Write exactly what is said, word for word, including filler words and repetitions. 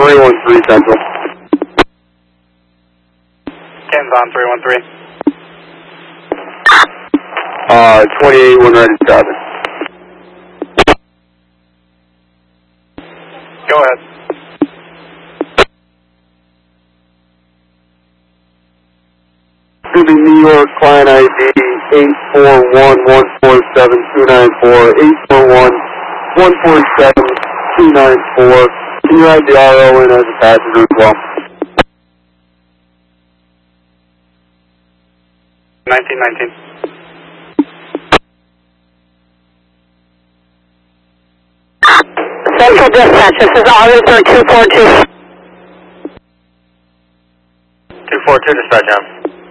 three one three Central. Ken's on three one three. Uh, twenty-eight, one ready seven. Go ahead. It's going to be New York, client I D eight four one, one four seven, two nine four, eight four one, one four seven, two nine four. Can you add the R O in as a passenger as well? nineteen nineteen. Central Dispatch, this is Officer two four two. two four two, dispatch on.